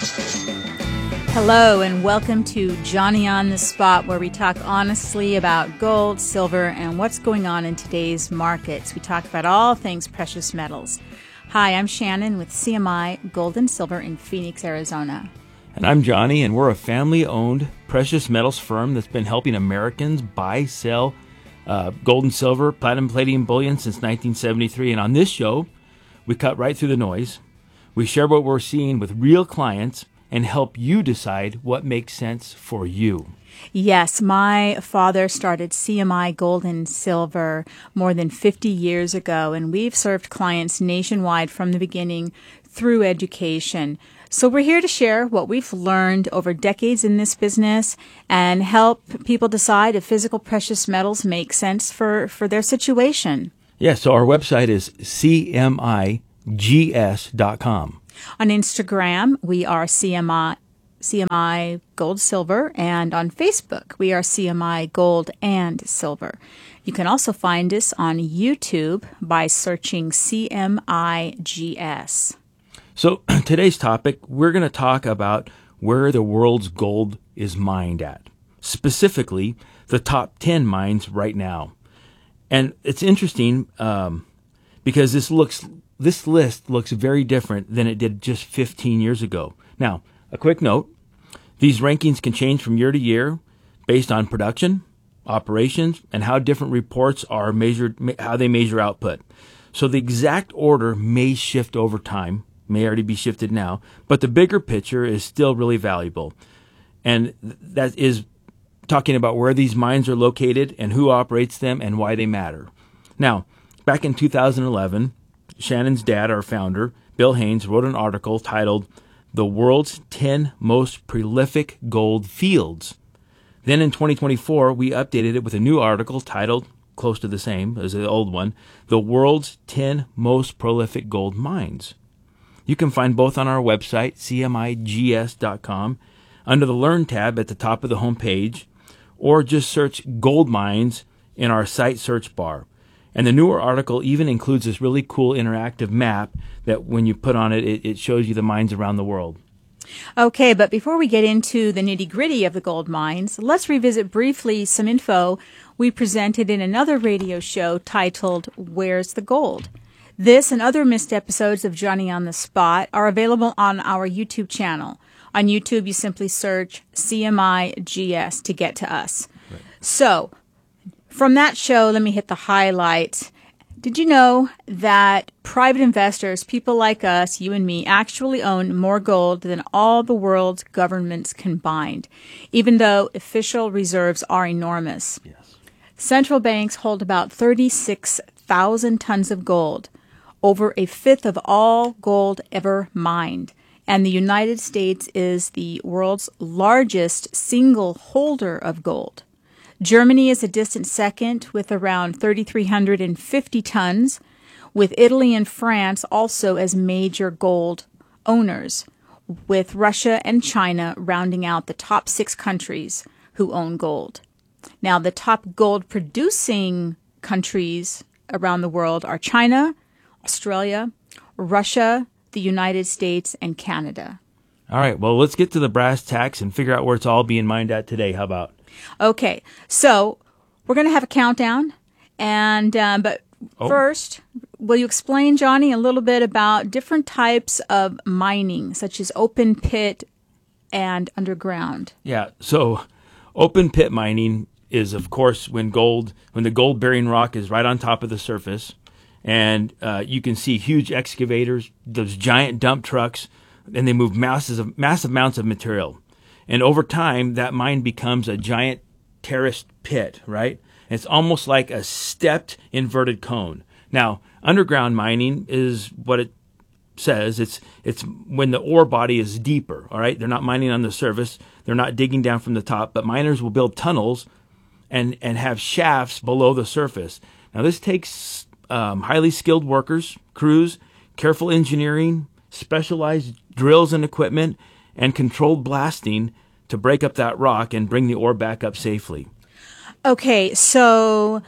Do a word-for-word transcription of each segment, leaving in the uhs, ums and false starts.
Hello and welcome to Johnny on the Spot, where we talk honestly about gold, silver, and what's going on in today's markets. We talk about all things precious metals. Hi, I'm Shannon with C M I Gold and Silver in Phoenix, Arizona. And I'm Johnny, and we're a family-owned precious metals firm that's been helping Americans buy, sell uh, gold and silver, platinum, palladium, bullion since nineteen seventy-three. And on this show, we cut right through the noise. We share what we're seeing with real clients and help you decide what makes sense for you. Yes, my father started C M I Gold and Silver more than fifty years ago, and we've served clients nationwide from the beginning through education. So we're here to share what we've learned over decades in this business and help people decide if physical precious metals make sense for, for their situation. Yeah, so our website is C M I G S dot com. On Instagram, we are C M I, C M I Gold Silver, and on Facebook, we are C M I Gold and Silver. You can also find us on YouTube by searching C M I G S. So today's topic, we're going to talk about where the world's gold is mined at, specifically the top ten mines right now. And it's interesting um, because this looks this list looks very different than it did just fifteen years ago. Now, a quick note, these rankings can change from year to year based on production, operations, and how different reports are measured, how they measure output. So the exact order may shift over time, may already be shifted now, but the bigger picture is still really valuable. And that is talking about where these mines are located and who operates them and why they matter. Now, back in two thousand eleven, Shannon's dad, our founder, Bill Haynes, wrote an article titled The World's ten Most Prolific Gold Fields. Then in twenty twenty-four, we updated it with a new article titled, close to the same as the old one, The World's ten Most Prolific Gold Mines. You can find both on our website, C M I G S dot com, under the Learn tab at the top of the home page, or just search gold mines in our site search bar. And the newer article even includes this really cool interactive map that when you put on it, it, it shows you the mines around the world. Okay, but before we get into the nitty-gritty of the gold mines, let's revisit briefly some info we presented in another radio show titled Where's the Gold? This and other missed episodes of Johnny on the Spot are available on our YouTube channel. On YouTube, you simply search C M I G S to get to us. Right. So, from that show, let me hit the highlights. Did you know that private investors, people like us, you and me, actually own more gold than all the world's governments combined, even though official reserves are enormous? Yes. Central banks hold about thirty-six thousand tons of gold, over a fifth of all gold ever mined. And the United States is the world's largest single holder of gold. Germany is a distant second with around three thousand three hundred fifty tons, with Italy and France also as major gold owners, with Russia and China rounding out the top six countries who own gold. Now, the top gold producing countries around the world are China, Australia, Russia, the United States, and Canada. All right, well, let's get to the brass tacks and figure out where it's all being mined at today. How about? Okay, so we're going to have a countdown, and um, but oh. first, will you explain, Johnny, a little bit about different types of mining, such as open pit and underground? Yeah, so open pit mining is, of course, when gold, when the gold-bearing rock is right on top of the surface, and uh, you can see huge excavators, those giant dump trucks, and they move massive, massive amounts of material. And over time, that mine becomes a giant terraced pit, right? And it's almost like a stepped inverted cone. Now, underground mining is what it says. It's it's when the ore body is deeper, all right? They're not mining on the surface. They're not digging down from the top, but miners will build tunnels and, and have shafts below the surface. Now, this takes um, highly skilled workers, crews, careful engineering, specialized drills and equipment, and controlled blasting to break up that rock and bring the ore back up safely. Okay, so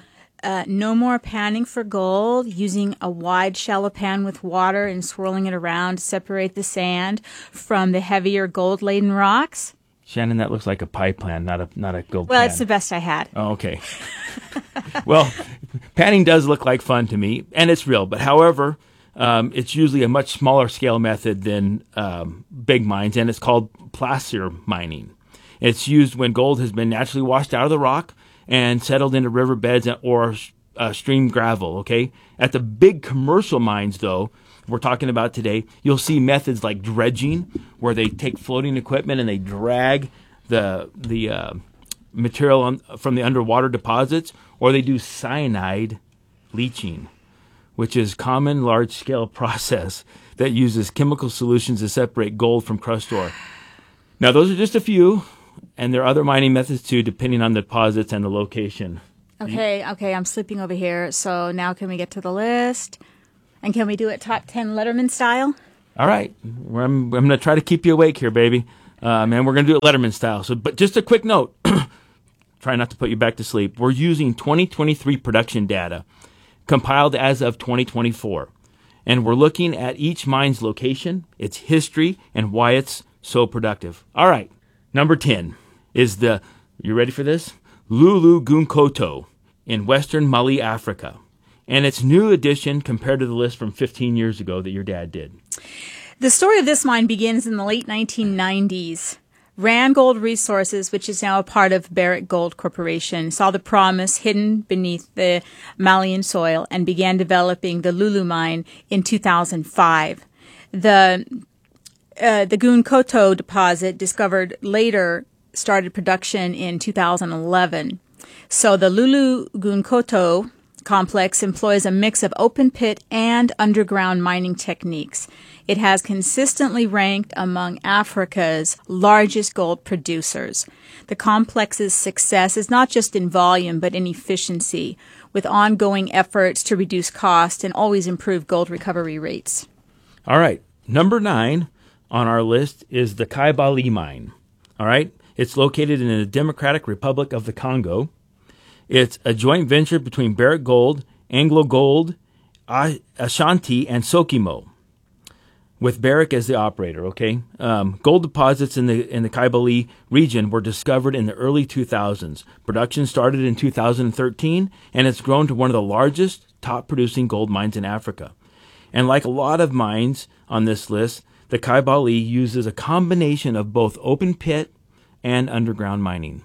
uh, no more panning for gold, using a wide shallow pan with water and swirling it around to separate the sand from the heavier gold-laden rocks. Shannon, that looks like a pie plan, not a not a gold Well, pan. it's the best I had. Oh, okay. Well, panning does look like fun to me, and it's real. But however, um, it's usually a much smaller scale method than um, big mines, and it's called placer mining. It's used when gold has been naturally washed out of the rock and settled into riverbeds or uh, stream gravel, okay? At the big commercial mines, though, we're talking about today, you'll see methods like dredging, where they take floating equipment and they drag the the uh, material on, from the underwater deposits, or they do cyanide leaching, which is common large-scale process that uses chemical solutions to separate gold from crushed ore. Now, those are just a few, and there are other mining methods too, depending on the deposits and the location. Okay, okay, I'm slipping over here. So now can we get to the list? And can we do it top ten Letterman style? All right. I'm, I'm going to try to keep you awake here, baby. Um, and we're going to do it Letterman style. So, but just a quick note. Try not to put you back to sleep. We're using twenty twenty-three production data compiled as of twenty twenty-four. And we're looking at each mine's location, its history, and why it's so productive. All right. Number ten is the, you ready for this? Loulo-Gounkoto in western Mali, Africa. And it's new addition compared to the list from fifteen years ago that your dad did. The story of this mine begins in the late nineteen nineties. Randgold Resources, which is now a part of Barrick Gold Corporation, saw the promise hidden beneath the Malian soil and began developing the Loulo mine in two thousand five. The uh, the Gounkoto deposit, discovered later, started production in two thousand eleven. So the Loulo-Gounkoto complex employs a mix of open pit and underground mining techniques. It has consistently ranked among Africa's largest gold producers. The complex's success is not just in volume, but in efficiency, with ongoing efforts to reduce cost and always improve gold recovery rates. All right. Number nine on our list is the Kibali mine. All right. It's located in the Democratic Republic of the Congo. It's a joint venture between Barrick Gold, Anglo Gold, Ashanti, and Sokimo, with Barrick as the operator. Okay, um, gold deposits in the in the Kibali region were discovered in the early two thousands. Production started in two thousand thirteen, and it's grown to one of the largest, top-producing gold mines in Africa. And like a lot of mines on this list, the Kibali uses a combination of both open pit and underground mining.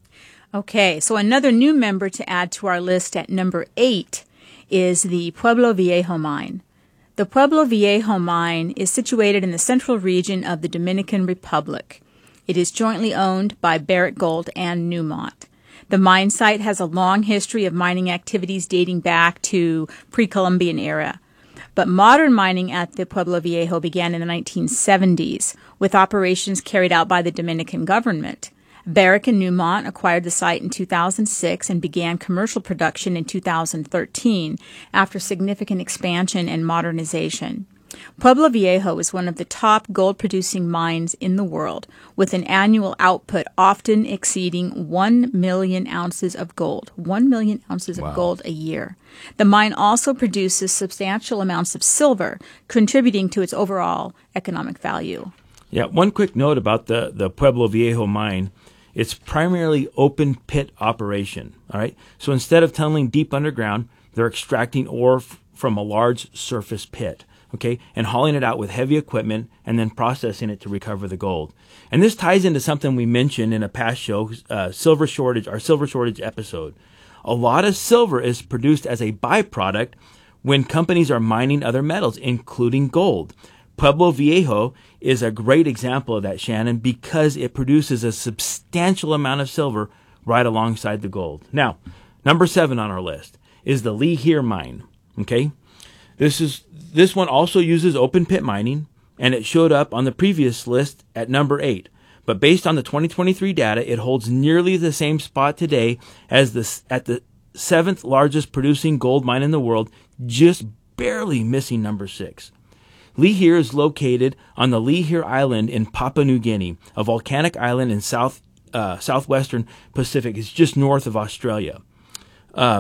Okay, so another new member to add to our list at number eight is the Pueblo Viejo mine. The Pueblo Viejo mine is situated in the central region of the Dominican Republic. It is jointly owned by Barrick Gold and Newmont. The mine site has a long history of mining activities dating back to pre-Columbian era. But modern mining at the Pueblo Viejo began in the nineteen seventies, with operations carried out by the Dominican government. Barrick and Newmont acquired the site in two thousand six and began commercial production in two thousand thirteen after significant expansion and modernization. Pueblo Viejo is one of the top gold-producing mines in the world, with an annual output often exceeding one million ounces of gold. one million ounces Wow. of gold a year. The mine also produces substantial amounts of silver, contributing to its overall economic value. Yeah, one quick note about the, the Pueblo Viejo mine. It's primarily open pit operation, all right? So instead of tunneling deep underground, they're extracting ore f- from a large surface pit, okay, and hauling it out with heavy equipment and then processing it to recover the gold. And this ties into something we mentioned in a past show, uh, silver shortage, our silver shortage episode. A lot of silver is produced as a byproduct when companies are mining other metals, including gold. Pueblo Viejo is a great example of that, Shannon, because it produces a substantial amount of silver right alongside the gold. Now, number seven on our list is the Lihir mine. Okay, this is this one also uses open pit mining, and it showed up on the previous list at number eight. But based on the twenty twenty-three data, it holds nearly the same spot today as the at the seventh largest producing gold mine in the world, just barely missing number six. Lihir is located on the Lihir Island in Papua New Guinea, a volcanic island in south uh, southwestern Pacific. It's just north of Australia. Um,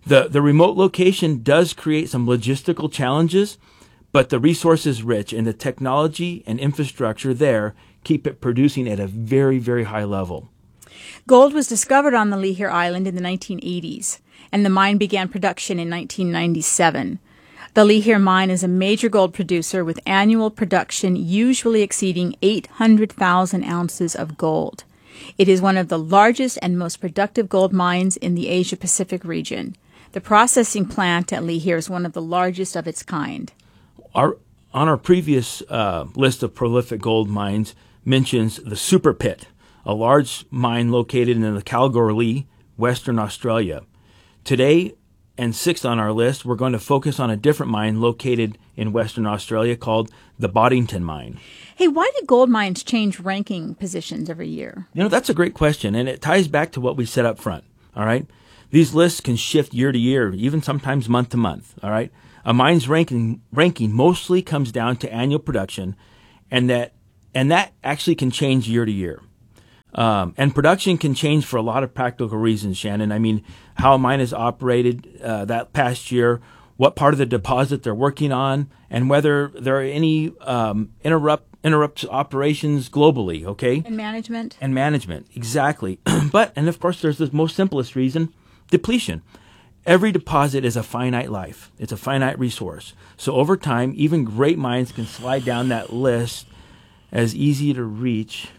The, the remote location does create some logistical challenges, but the resource is rich, and the technology and infrastructure there keep it producing at a very, very high level. Gold was discovered on the Lihir Island in the nineteen eighties, and the mine began production in nineteen ninety-seven. The Lihir mine is a major gold producer with annual production usually exceeding eight hundred thousand ounces of gold. It is one of the largest and most productive gold mines in the Asia-Pacific region. The processing plant at Lihir is one of the largest of its kind. Our, on our previous uh, list of prolific gold mines mentions the Super Pit, a large mine located in the Kalgoorlie, Western Australia. Today, and sixth on our list, we're going to focus on a different mine located in Western Australia called the Boddington Mine. Hey, why do gold mines change ranking positions every year? You know, that's a great question, and it ties back to what we said up front, all right? These lists can shift year to year, even sometimes month to month, all right? A mine's ranking ranking mostly comes down to annual production, and that and that actually can change year to year. Um, and production can change for a lot of practical reasons, Shannon. I mean, how a mine is operated uh, that past year, what part of the deposit they're working on, and whether there are any um, interrupt interrupt operations globally, okay? And management. And management, exactly. But, and of course, there's the most simplest reason, depletion. Every deposit is a finite life. It's a finite resource. So over time, even great mines can slide down that list as easy to reach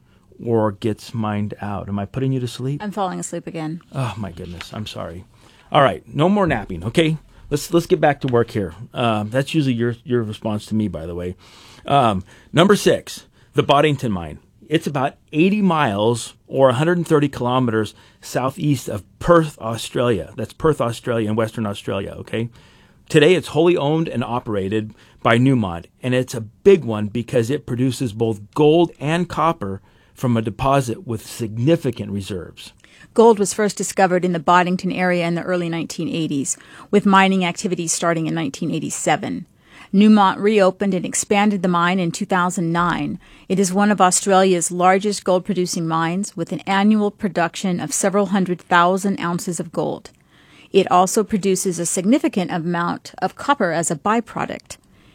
or gets mined out. Am I putting you to sleep? I'm falling asleep again. Oh, my goodness. I'm sorry. All right. No more napping, okay? Let's let's get back to work here. Um, that's usually your, your response to me, by the way. Um, number six, the Boddington Mine. It's about eighty miles or one hundred thirty kilometers southeast of Perth, Australia. That's Perth, Australia, in Western Australia, okay? Today, it's wholly owned and operated by Newmont, and it's a big one because it produces both gold and copper from a deposit with significant reserves. Gold was first discovered in the Boddington area in the early nineteen eighties, with mining activities starting in nineteen eighty-seven. Newmont reopened and expanded the mine in two thousand nine. It is one of Australia's largest gold-producing mines, with an annual production of several hundred thousand ounces of gold. It also produces a significant amount of copper as a byproduct.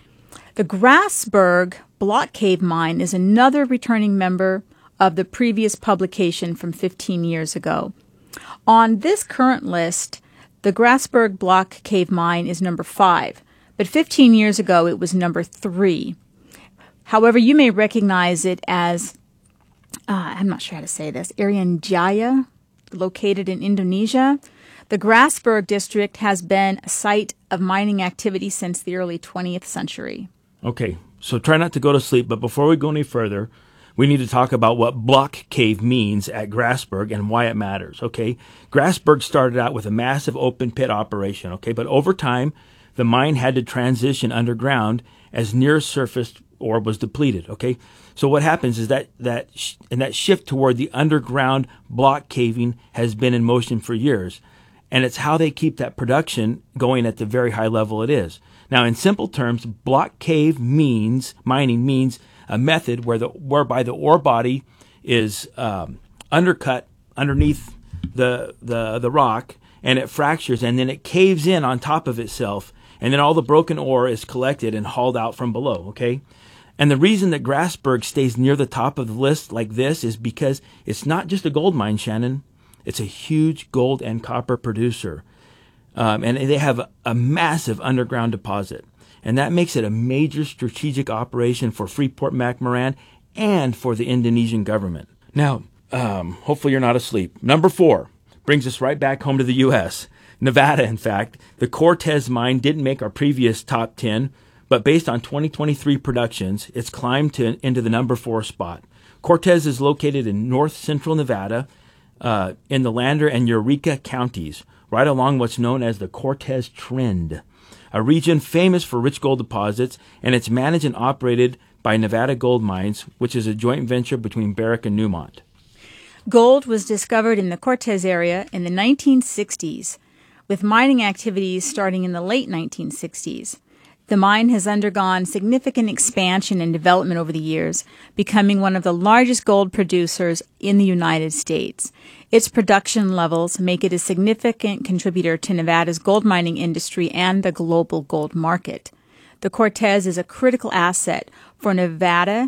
The Grasberg Block Cave Mine is another returning member of the previous publication from fifteen years ago. On this current list, the Grasberg Block Cave Mine is number five, but fifteen years ago it was number three. However, you may recognize it as, uh, I'm not sure how to say this, Irian Jaya, located in Indonesia. The Grasberg district has been a site of mining activity since the early twentieth century. Okay, so try not to go to sleep, but before we go any further, we need to talk about what block cave means at Grasberg and why it matters, okay? Grasberg started out with a massive open pit operation, okay? But over time, the mine had to transition underground as near surface ore was depleted, okay? So what happens is that that sh- and that shift toward the underground block caving has been in motion for years. And it's how they keep that production going at the very high level it is. Now, in simple terms, block cave means, mining means a method where the whereby the ore body is um, undercut underneath the, the the rock, and it fractures, and then it caves in on top of itself, and then all the broken ore is collected and hauled out from below, okay? And the reason that Grasberg stays near the top of the list like this is because it's not just a gold mine, Shannon. It's a huge gold and copper producer. Um, and they have a, a massive underground deposit. And that makes it a major strategic operation for Freeport-McMoRan and for the Indonesian government. Now, um, hopefully you're not asleep. Number four brings us right back home to the U S Nevada, in fact. The Cortez mine didn't make our previous top ten, but based on twenty twenty-three productions, it's climbed to, into the number four spot. Cortez is located in north central Nevada, uh, in the Lander and Eureka counties, right along what's known as the Cortez Trend, a region famous for rich gold deposits, and it's managed and operated by Nevada Gold Mines, which is a joint venture between Barrick and Newmont. Gold was discovered in the Cortez area in the nineteen sixties, with mining activities starting in the late nineteen sixties. The mine has undergone significant expansion and development over the years, becoming one of the largest gold producers in the United States. Its production levels make it a significant contributor to Nevada's gold mining industry and the global gold market. The Cortez is a critical asset for Nevada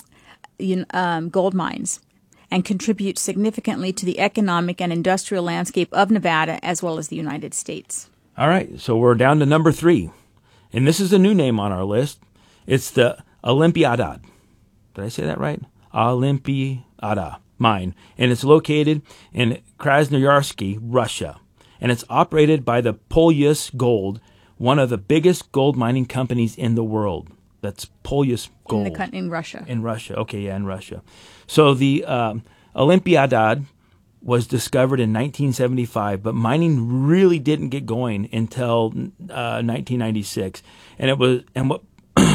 um, gold mines and contributes significantly to the economic and industrial landscape of Nevada as well as the United States. All right, so we're down to number three. And this is a new name on our list. It's the Olympiada. Did I say that right? Olympiada mine. And it's located in Krasnoyarsky, Russia. And it's operated by the Polyus Gold, one of the biggest gold mining companies in the world. That's Polyus Gold. In, the, in Russia. In Russia. Okay, yeah, in Russia. So the um, Olympiada was discovered in nineteen seventy-five, but mining really didn't get going until uh, nineteen ninety-six. And it was and what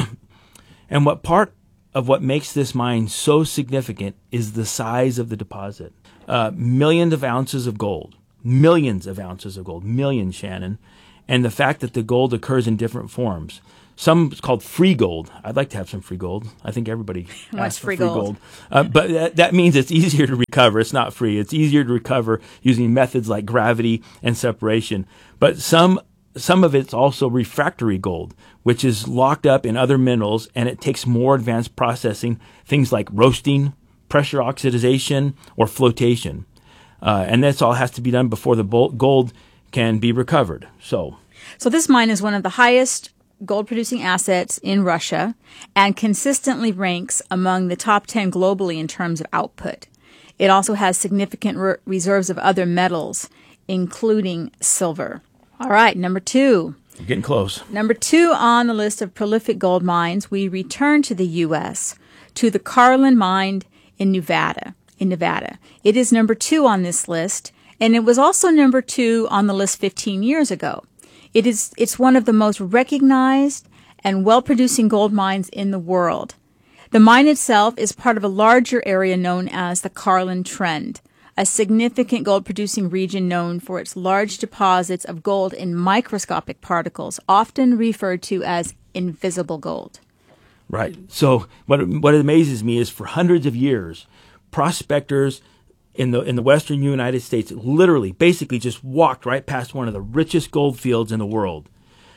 and what part of what makes this mine so significant is the size of the deposit. Uh, millions of ounces of gold, millions of ounces of gold, millions, Shannon, and the fact that the gold occurs in different forms. Some is called free gold. I'd like to have some free gold. I think everybody wants free, free free gold. gold. Uh, but that, that means it's easier to recover. It's not free. It's easier to recover using methods like gravity and separation. But some some of it's also refractory gold, which is locked up in other minerals, and it takes more advanced processing, things like roasting, pressure oxidation, or flotation. Uh, and this all has to be done before the gold can be recovered. So, so this mine is one of the highest gold-producing assets in Russia and consistently ranks among the top ten globally in terms of output. It also has significant re- reserves of other metals, including silver. All right, number two. We're getting close. Number two on the list of prolific gold mines, we return to the U S, to the Carlin Mine in Nevada. In Nevada. It is number two on this list, and it was also number two on the list fifteen years ago. It is, it's one of the most recognized and well-producing gold mines in the world. The mine itself is part of a larger area known as the Carlin Trend, a significant gold-producing region known for its large deposits of gold in microscopic particles, often referred to as invisible gold. Right. So what what amazes me is for hundreds of years, prospectors in the in the western United States literally basically just walked right past one of the richest gold fields in the world.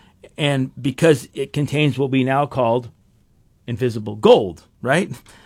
And because it contains what we now call invisible gold, right?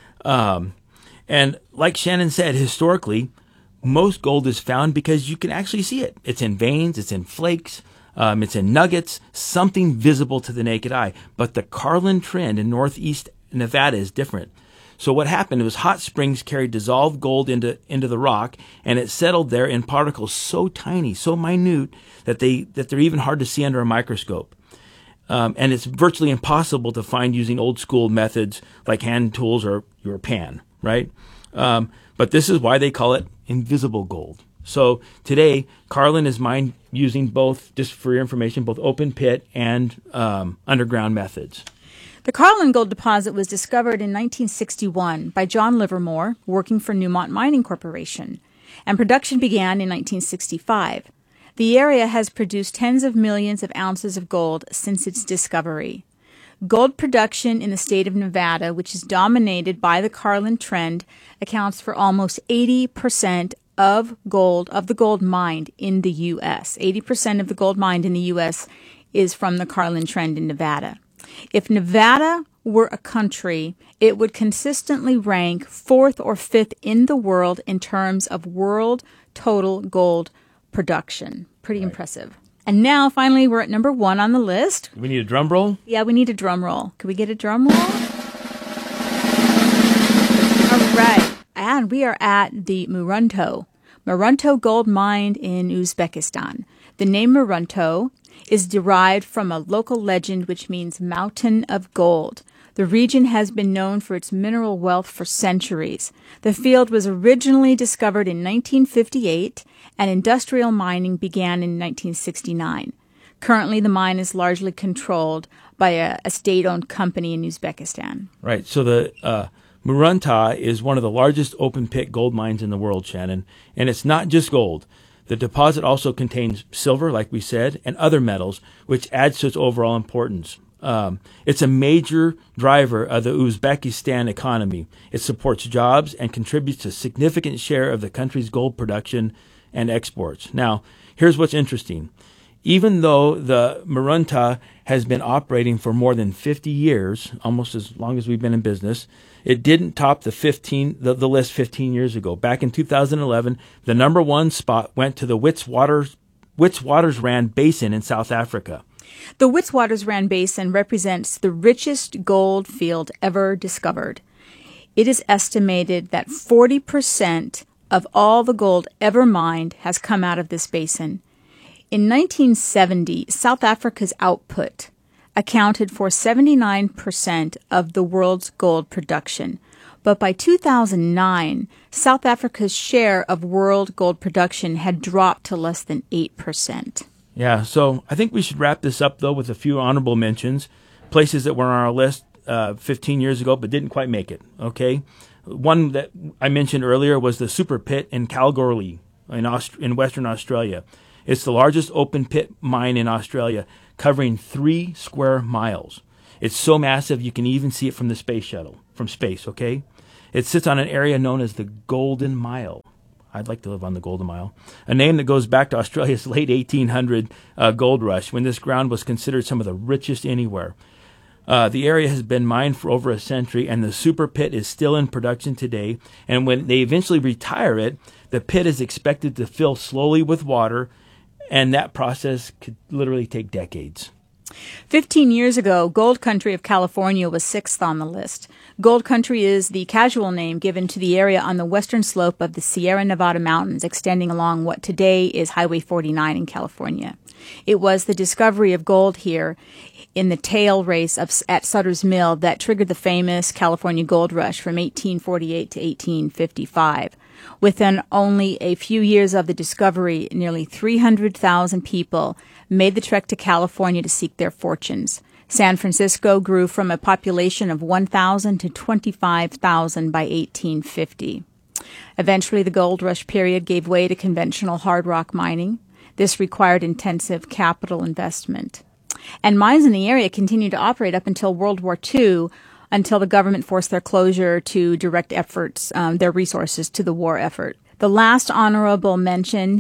Um, and like Shannon said, historically, most gold is found because you can actually see it. It's in veins, it's in flakes, um, it's in nuggets, something visible to the naked eye. But the Carlin Trend in northeast Nevada is different. So what happened was hot springs carried dissolved gold into into the rock, and it settled there in particles so tiny, so minute that they that they're even hard to see under a microscope. Um, and it's virtually impossible to find using old school methods like hand tools or your pan, right? Um, but this is why they call it invisible gold. So today, Carlin is mined using both, just for your information, both open pit and um, underground methods. The Carlin gold deposit was discovered in nineteen sixty-one by John Livermore, working for Newmont Mining Corporation, and production began in nineteen sixty-five. The area has produced tens of millions of ounces of gold since its discovery. Gold production in the state of Nevada, which is dominated by the Carlin Trend, accounts for almost eighty percent of gold, of the gold mined in the U S. eighty percent of the gold mined in the U S is from the Carlin Trend in Nevada. If Nevada were a country, it would consistently rank fourth or fifth in the world in terms of world total gold production. Pretty right. Impressive. And now, finally, we're at number one on the list. Do we need a drum roll? Yeah, we need a drum roll. Can we get a drum roll? All right. And we are at the Murunto. Murunto gold mine in Uzbekistan. The name Murunto is derived from a local legend which means mountain of gold. The region has been known for its mineral wealth for centuries. The field was originally discovered in nineteen fifty-eight, and industrial mining began in nineteen sixty-nine. Currently, the mine is largely controlled by a, a state-owned company in Uzbekistan. Right. So the uh, Murunta is one of the largest open-pit gold mines in the world, Shannon. And it's not just gold. The deposit also contains silver, like we said, and other metals, which adds to its overall importance. Um, it's a major driver of the Uzbekistan economy. It supports jobs and contributes to a significant share of the country's gold production and exports. Now, here's what's interesting. Even though the Marunta has been operating for more than fifty years, almost as long as we've been in business, it didn't top the fifteen the, the list fifteen years ago. Back in two thousand eleven, the number one spot went to the Witwatersrand Witwatersrand Basin in South Africa. The Witwatersrand Basin represents the richest gold field ever discovered. It is estimated that forty percent of all the gold ever mined has come out of this basin. In nineteen seventy, South Africa's output accounted for seventy-nine percent of the world's gold production. But by two thousand nine, South Africa's share of world gold production had dropped to less than eight percent. Yeah, so I think we should wrap this up, though, with a few honorable mentions, places that were on our list uh, fifteen years ago but didn't quite make it, okay? One that I mentioned earlier was the Super Pit in Kalgoorlie in, Aust- in Western Australia. It's the largest open pit mine in Australia, covering three square miles. It's so massive you can even see it from the space shuttle, from space, okay? It sits on an area known as the Golden Mile. I'd like to live on the Golden Mile, a name that goes back to Australia's late eighteen hundred uh, gold rush, when this ground was considered some of the richest anywhere. Uh, the area has been mined for over a century, and the Super Pit is still in production today. And when they eventually retire it, the pit is expected to fill slowly with water, and that process could literally take decades. Fifteen years ago, Gold Country of California was sixth on the list. Gold Country is the casual name given to the area on the western slope of the Sierra Nevada mountains, extending along what today is Highway forty-nine in California. It was the discovery of gold here in the tail race of, at Sutter's Mill that triggered the famous California Gold Rush from eighteen forty-eight to eighteen fifty-five. Within only a few years of the discovery, nearly three hundred thousand people made the trek to California to seek their fortunes. San Francisco grew from a population of one thousand to twenty-five thousand by eighteen fifty. Eventually, the gold rush period gave way to conventional hard rock mining. This required intensive capital investment. And mines in the area continued to operate up until World War Two, until the government forced their closure to direct efforts, um, their resources to the war effort. The last honorable mention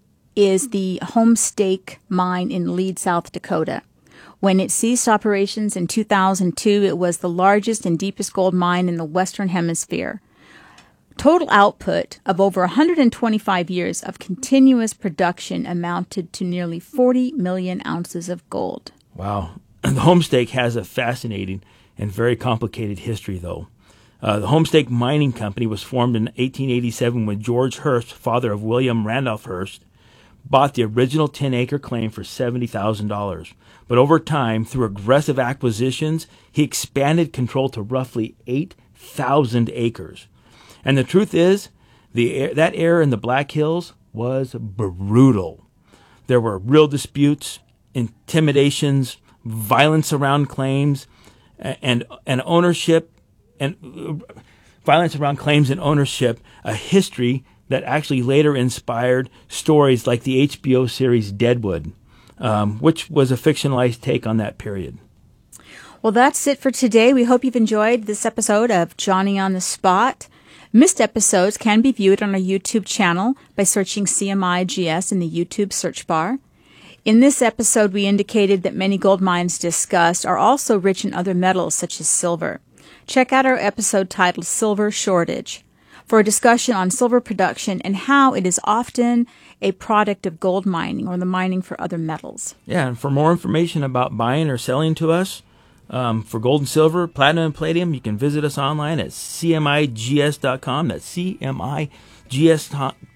is the Homestake mine in Lead, South Dakota. When it ceased operations in two thousand two, it was the largest and deepest gold mine in the Western Hemisphere. Total output of over one hundred twenty-five years of continuous production amounted to nearly forty million ounces of gold. Wow. The Homestake has a fascinating and very complicated history, though. Uh, the Homestake Mining Company was formed in eighteen eighty-seven when George Hearst, father of William Randolph Hearst, bought the original ten-acre claim for seventy thousand dollars. But over time, through aggressive acquisitions, he expanded control to roughly eight thousand acres. And the truth is, the that era in the Black Hills was brutal. There were real disputes, intimidations, violence around claims, and and ownership, and uh, violence around claims and ownership, a history that actually later inspired stories like the H B O series Deadwood, um, which was a fictionalized take on that period. Well, that's it for today. We hope you've enjoyed this episode of Johnny on the Spot. Missed episodes can be viewed on our YouTube channel by searching C M I G S in the YouTube search bar. In this episode, we indicated that many gold mines discussed are also rich in other metals such as silver. Check out our episode titled Silver Shortage for a discussion on silver production and how it is often a product of gold mining or the mining for other metals. Yeah, and for more information about buying or selling to us, Um, for gold and silver, platinum and palladium, you can visit us online at C M I G S dot com. That's C M I G S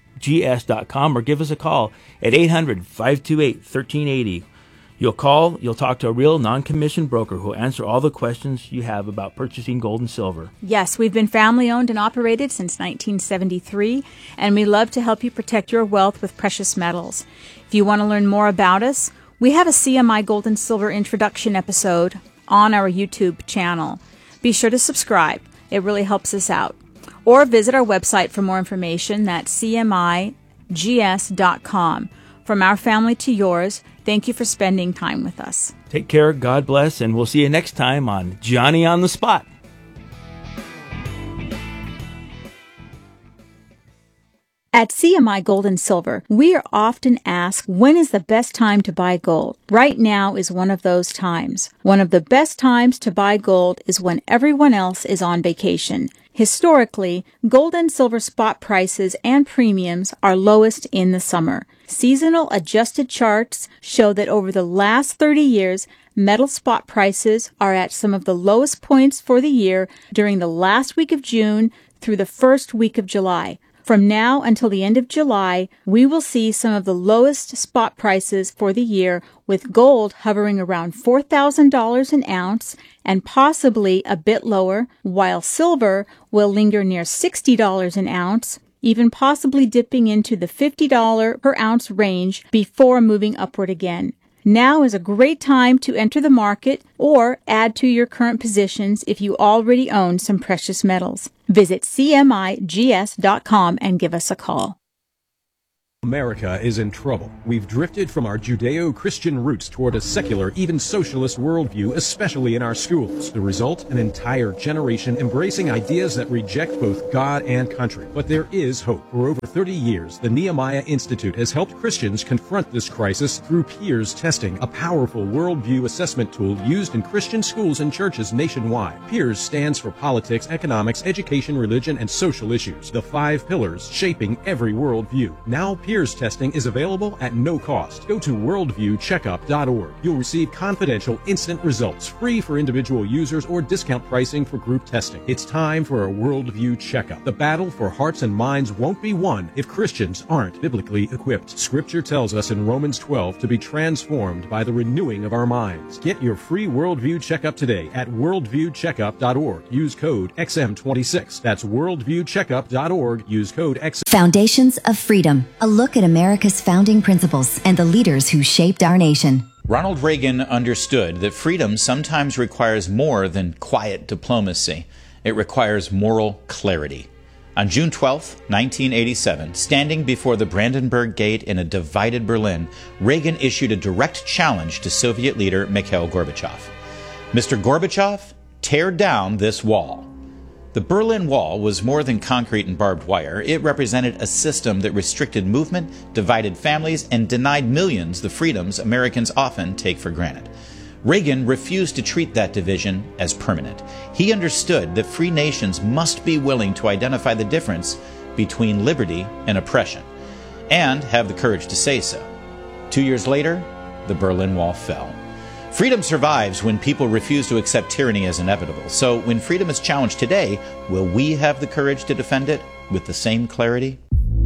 dot com, or give us a call at eight hundred, five two eight, one three eight zero. You'll call, you'll talk to a real non-commissioned broker who will answer all the questions you have about purchasing gold and silver. Yes, we've been family-owned and operated since nineteen seventy-three, and we love to help you protect your wealth with precious metals. If you want to learn more about us, we have a C M I Gold and Silver introduction episode on our YouTube channel. Be sure to subscribe. It really helps us out. Or visit our website for more information. That's C M I G S dot com. From our family to yours, Thank you for spending time with us. Take care, God bless, and we'll see you next time on Johnny on the Spot. At C M I Gold and Silver, we are often asked, when is the best time to buy gold? Right now is one of those times. One of the best times to buy gold is when everyone else is on vacation. Historically, gold and silver spot prices and premiums are lowest in the summer. Seasonal adjusted charts show that over the last thirty years, metal spot prices are at some of the lowest points for the year during the last week of June through the first week of July. From now until the end of July, we will see some of the lowest spot prices for the year, with gold hovering around four thousand dollars an ounce and possibly a bit lower, while silver will linger near sixty dollars an ounce, even possibly dipping into the fifty dollars per ounce range before moving upward again. Now is a great time to enter the market or add to your current positions if you already own some precious metals. Visit C M I G S dot com and give us a call. America is in trouble. We've drifted from our Judeo-Christian roots toward a secular, even socialist worldview, especially in our schools. The result? An entire generation embracing ideas that reject both God and country. But there is hope. For over thirty years, the Nehemiah Institute has helped Christians confront this crisis through Peers Testing, a powerful worldview assessment tool used in Christian schools and churches nationwide. Peers stands for politics, economics, education, religion, and social issues. The five pillars shaping every worldview. Now, Peers Peers Testing is available at no cost. Go to worldview checkup dot org. You'll receive confidential, instant results, free for individual users or discount pricing for group testing. It's time for a Worldview Checkup. The battle for hearts and minds won't be won if Christians aren't biblically equipped. Scripture tells us in Romans twelve to be transformed by the renewing of our minds. Get your free Worldview Checkup today at worldview checkup dot org. Use code X M twenty-six. That's worldview checkup dot org. Use code X M. Foundations of Freedom. A look at America's founding principles and the leaders who shaped our nation. Ronald Reagan understood that freedom sometimes requires more than quiet diplomacy. It requires moral clarity. On June twelfth, nineteen eighty-seven, standing before the Brandenburg Gate in a divided Berlin, Reagan issued a direct challenge to Soviet leader Mikhail Gorbachev. Mister Gorbachev, tear down this wall. The Berlin Wall was more than concrete and barbed wire. It represented a system that restricted movement, divided families, and denied millions the freedoms Americans often take for granted. Reagan refused to treat that division as permanent. He understood that free nations must be willing to identify the difference between liberty and oppression, and have the courage to say so. Two years later, the Berlin Wall fell. Freedom survives when people refuse to accept tyranny as inevitable. So when freedom is challenged today, will we have the courage to defend it with the same clarity?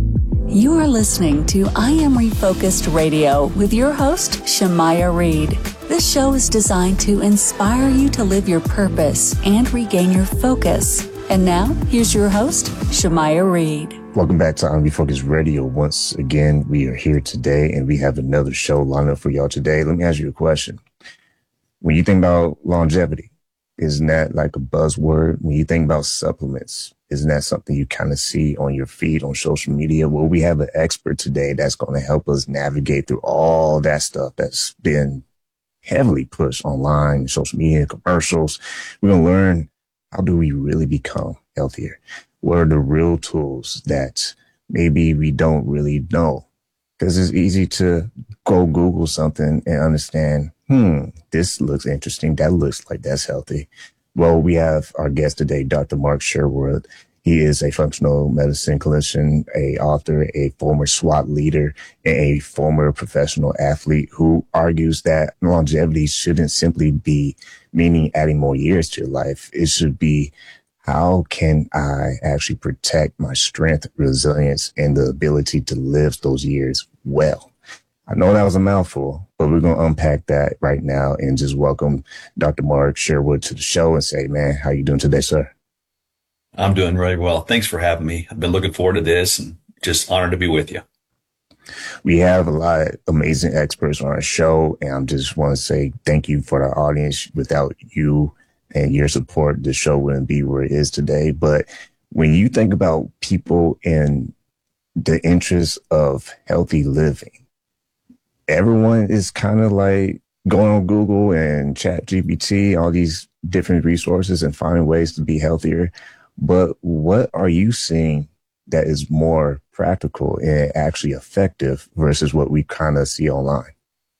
You are listening to I Am Refocused Radio with your host, Shemaiah Reed. This show is designed to inspire you to live your purpose and regain your focus. And now, here's your host, Shemaiah Reed. Welcome back to I Am Refocused Radio. Once again, we are here today and we have another show lined up for y'all today. Let me ask you a question. When you think about longevity, isn't that like a buzzword? When you think about supplements, isn't that something you kind of see on your feed on social media? Well, we have an expert today that's going to help us navigate through all that stuff that's been heavily pushed online, social media, commercials. We're going to learn, how do we really become healthier? What are the real tools that maybe we don't really know? Because it's easy to go Google something and understand, hmm, this looks interesting. That looks like that's healthy. Well, we have our guest today, Doctor Mark Sherwood. He is a functional medicine clinician, a author, a former SWAT leader, and a former professional athlete who argues that longevity shouldn't simply be meaning adding more years to your life. It should be, how can I actually protect my strength, resilience, and the ability to live those years well? I know that was a mouthful, but we're going to unpack that right now and just welcome Doctor Mark Sherwood to the show and say, man, how you doing today, sir? I'm doing really well. Thanks for having me. I've been looking forward to this and just honored to be with you. We have a lot of amazing experts on our show, and I just want to say thank you for the audience. Without you and your support, the show wouldn't be where it is today. But when you think about people in the interest of healthy living, everyone is kind of like going on Google and Chat G P T, all these different resources and finding ways to be healthier. But what are you seeing that is more practical and actually effective versus what we kind of see online?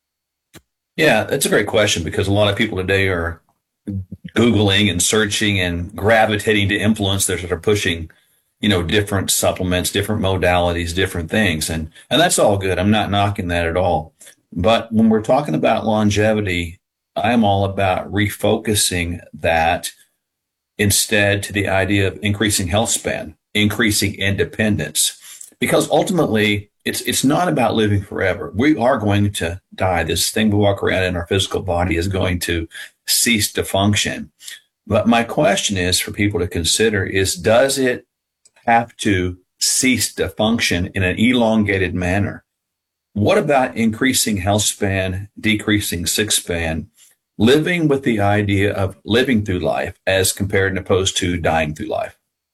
Yeah, that's a great question, because a lot of people today are Googling and searching and gravitating to influencers that are pushing, you know, different supplements, different modalities, different things. And, and that's all good. I'm not knocking that at all. But when we're talking about longevity, I'm all about refocusing that instead to the idea of increasing health span, increasing independence, because ultimately it's it's not about living forever. We are going to die. This thing we walk around in our physical body is going to cease to function. But my question is for people to consider is, does it have to cease to function in an elongated manner? What about increasing health span, decreasing sick span, living with the idea of living through life as compared and opposed to dying through life?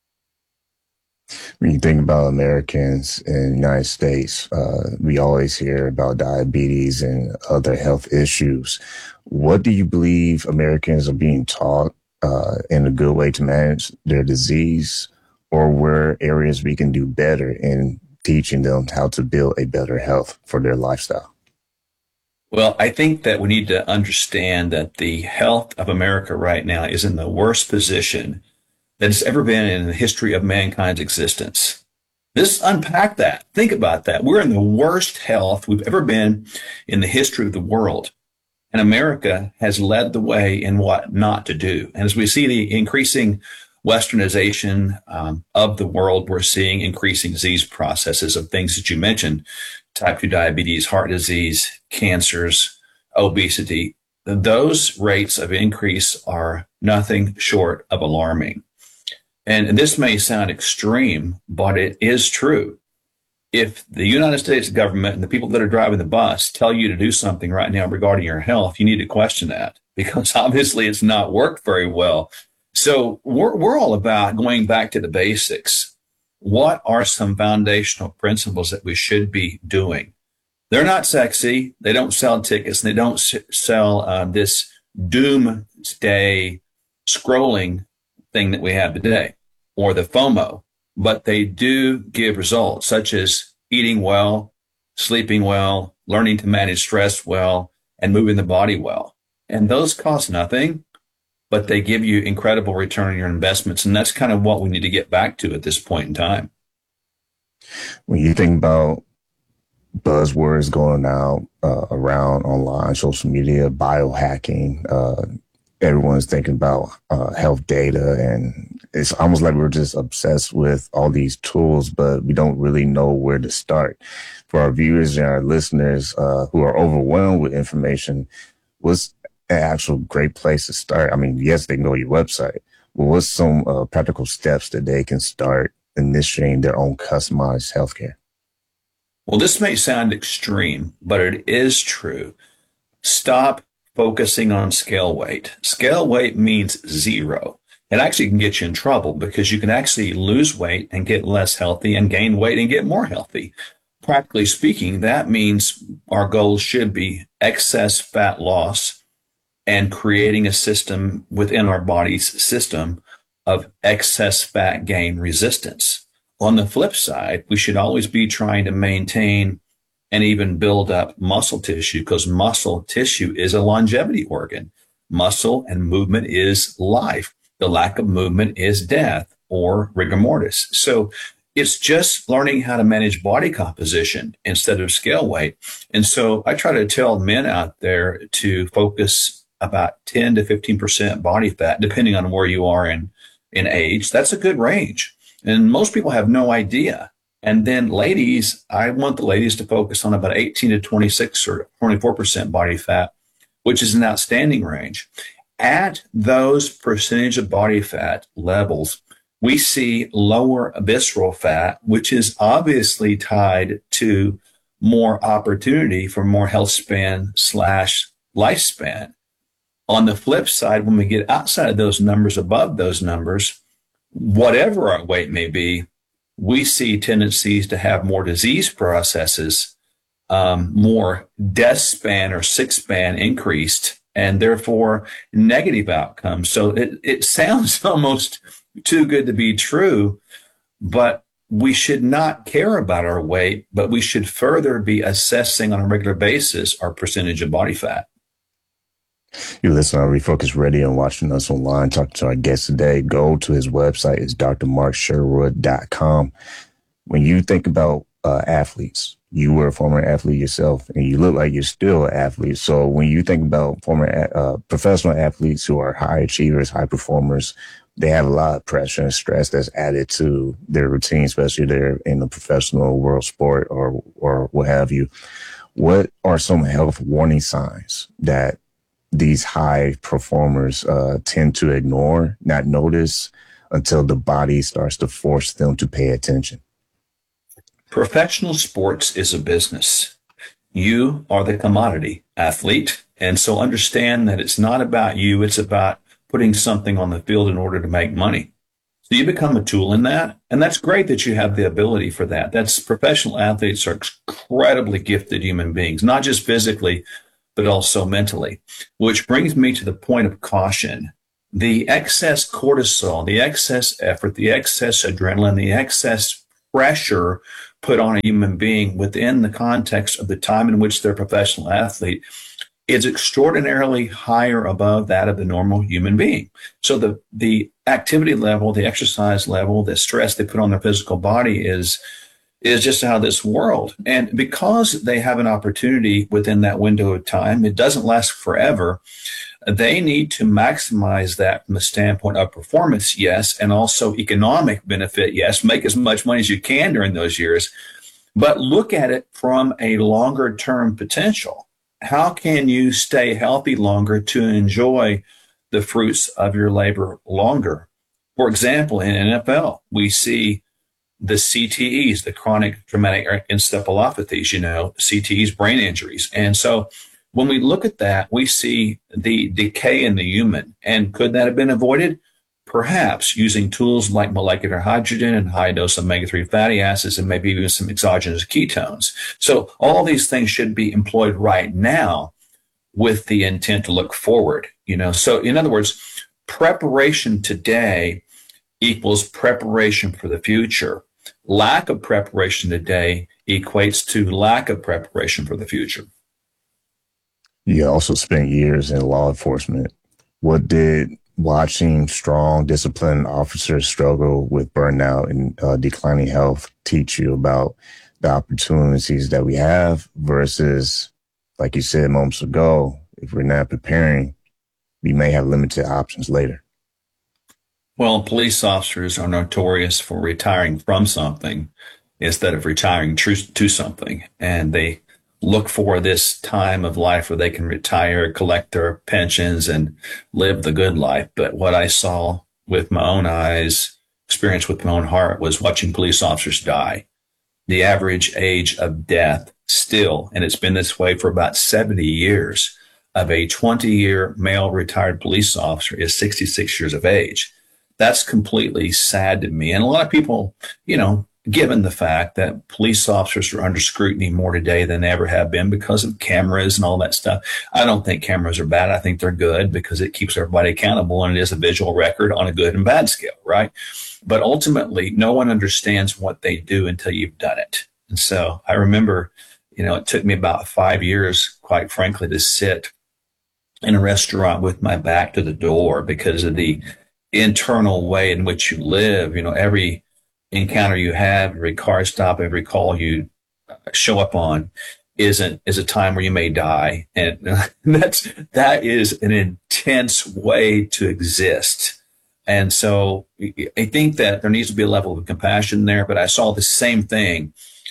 When you think about Americans in the United States, uh, we always hear about diabetes and other health issues. What do you believe Americans are being taught uh, in a good way to manage their disease, or where areas we can do better in teaching them how to build a better health for their lifestyle? Well, I think that we need to understand that the health of America right now is in the worst position that it's ever been in the history of mankind's existence. Let's unpack that. Think about that. We're in the worst health we've ever been in the history of the world. And America has led the way in what not to do. And as we see the increasing westernization um, of the world, we're seeing increasing disease processes of things that you mentioned: type two diabetes, heart disease, cancers, obesity. Those rates of increase are nothing short of alarming. And this may sound extreme, but it is true. If the United States government and the people that are driving the bus tell you to do something right now regarding your health, you need to question that, because obviously it's not worked very well. So we're, we're all about going back to the basics. What are some foundational principles that we should be doing? They're not sexy. They don't sell tickets. And they don't s- sell uh, this doomsday scrolling thing that we have today, or the FOMO, but they do give results, such as eating well, sleeping well, learning to manage stress well, and moving the body well. And those cost nothing, but they give you incredible return on your investments. And that's kind of what we need to get back to at this point in time. When you think about buzzwords going out uh, around online, social media, biohacking, uh, everyone's thinking about uh, health data, and it's almost like we're just obsessed with all these tools, but we don't really know where to start. For our viewers and our listeners uh, who are overwhelmed with information, what's an actual great place to start? I mean, yes, they know your website, but what's some uh, practical steps that they can start initiating their own customized healthcare? Well, this may sound extreme, but it is true. Stop focusing on scale weight. Scale weight means zero. It actually can get you in trouble, because you can actually lose weight and get less healthy, and gain weight and get more healthy. Practically speaking, that means our goals should be excess fat loss and creating a system within our body's system of excess fat gain resistance. On the flip side, we should always be trying to maintain and even build up muscle tissue, because muscle tissue is a longevity organ. Muscle and movement is life. The lack of movement is death, or rigor mortis. So it's just learning how to manage body composition instead of scale weight. And so I try to tell men out there to focus about ten to fifteen percent body fat, depending on where you are in, in age. That's a good range. And most people have no idea. And then ladies, I want the ladies to focus on about eighteen to twenty-six or twenty-four percent body fat, which is an outstanding range. At those percentage of body fat levels, we see lower visceral fat, which is obviously tied to more opportunity for more health span slash lifespan. On the flip side, when we get outside of those numbers, above those numbers, whatever our weight may be, we see tendencies to have more disease processes um, more death span or sick span increased, and therefore negative outcomes. So it, it sounds almost too good to be true, but we should not care about our weight, but we should further be assessing on a regular basis our percentage of body fat. You're listening on Refocus Radio and watching us online, talking to our guest today. Go to his website. It's d r mark sherwood dot com. When you think about uh, athletes, you were a former athlete yourself, and you look like you're still an athlete. So when you think about former uh, professional athletes who are high achievers, high performers, they have a lot of pressure and stress that's added to their routine, especially if they're in the professional world sport or or what have you. What are some health warning signs that these high performers uh, tend to ignore, not notice, until the body starts to force them to pay attention? Professional sports is a business. You are the commodity athlete. And so understand that it's not about you. It's about putting something on the field in order to make money. So you become a tool in that. And that's great that you have the ability for that. That's professional athletes are incredibly gifted human beings, not just physically, but also mentally, which brings me to the point of caution. The excess cortisol, the excess effort, the excess adrenaline, the excess pressure put on a human being within the context of the time in which they're a professional athlete is extraordinarily higher above that of the normal human being. So the, the activity level, the exercise level, the stress they put on their physical body is is just out of this world. And because they have an opportunity within that window of time, it doesn't last forever. They need to maximize that from the standpoint of performance, yes, and also economic benefit, yes. Make as much money as you can during those years, but look at it from a longer term potential. How can you stay healthy longer to enjoy the fruits of your labor longer? For example, in N F L, we see the C T Es, the chronic traumatic encephalopathies, you know, C T Es, brain injuries. And so when we look at that, we see the decay in the human. And could that have been avoided? Perhaps using tools like molecular hydrogen and high dose omega three fatty acids and maybe even some exogenous ketones. So all these things should be employed right now with the intent to look forward, you know. So in other words, preparation today equals preparation for the future. Lack of preparation today equates to lack of preparation for the future. You also spent years in law enforcement. What did watching strong, disciplined officers struggle with burnout and uh, declining health teach you about the opportunities that we have versus, like you said moments ago, if we're not preparing, we may have limited options later? Well, police officers are notorious for retiring from something instead of retiring to, to something. And they look for this time of life where they can retire, collect their pensions, and live the good life. But what I saw with my own eyes, experience with my own heart, was watching police officers die. The average age of death still, and it's been this way for about seventy years, of a twenty-year male retired police officer is sixty-six years of age. That's completely sad to me. And a lot of people, you know, given the fact that police officers are under scrutiny more today than they ever have been because of cameras and all that stuff. I don't think cameras are bad. I think they're good because it keeps everybody accountable, and it is a visual record on a good and bad scale, right? But ultimately, no one understands what they do until you've done it. And so I remember, you know, it took me about five years, quite frankly, to sit in a restaurant with my back to the door because of the internal way in which you live. You know, every encounter you have, every car stop, every call you show up on isn't is a time where you may die. And that's that is an intense way to exist. And so I think that there needs to be a level of compassion there. But I saw the same thing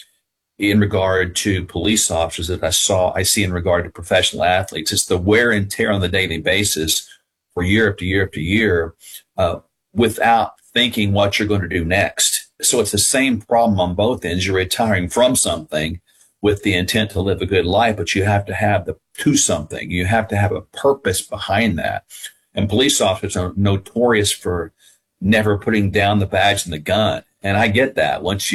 in regard to police officers that I saw, I see in regard to professional athletes. It's the wear and tear on the daily basis for year after year after year, uh, without thinking what you're going to do next. So it's the same problem on both ends. You're retiring from something with the intent to live a good life, but you have to have the to something. You have to have a purpose behind that. And police officers are notorious for never putting down the badge and the gun. And I get that. Once you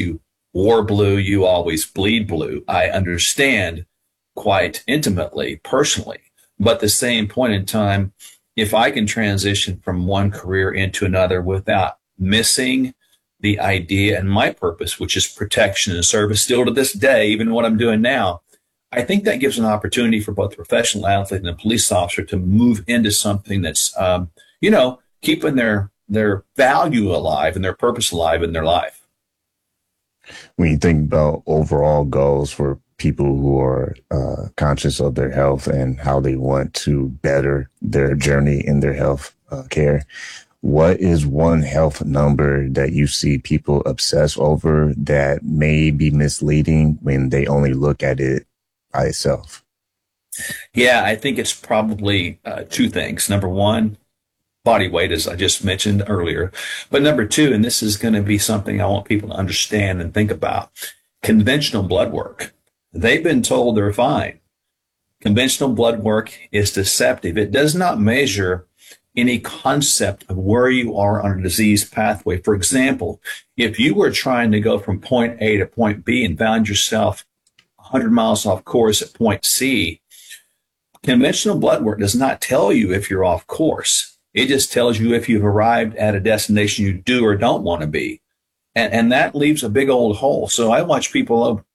war blue, you always bleed blue. I understand quite intimately, personally. But at the same point in time, if I can transition from one career into another without missing the idea and my purpose, which is protection and service, still to this day, even what I'm doing now, I think that gives an opportunity for both the professional athlete and the police officer to move into something that's, um, you know, keeping their their value alive and their purpose alive in their life. When you think about overall goals for people who are uh, conscious of their health and how they want to better their journey in their health uh, care, what is one health number that you see people obsess over that may be misleading when they only look at it by itself? Yeah, I think it's probably uh, two things. Number one, body weight, as I just mentioned earlier. But number two, and this is going to be something I want people to understand and think about, conventional blood work. They've been told they're fine. Conventional blood work is deceptive. It does not measure any concept of where you are on a disease pathway. For example, if you were trying to go from point A to point B and found yourself one hundred miles off course at point C, conventional blood work does not tell you if you're off course. It just tells you if you've arrived at a destination you do or don't want to be. And, and that leaves a big old hole. So I watch people